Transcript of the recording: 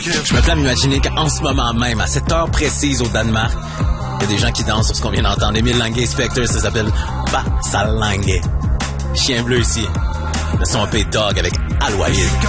Je me plais à m'imaginer qu'en ce moment même, à cette heure précise au Danemark, il y a des gens qui dansent sur ce qu'on vient d'entendre. Emile Lange Spectre, ça s'appelle Vasalange. Chien bleu ici. Le son P Dog avec Aloyed.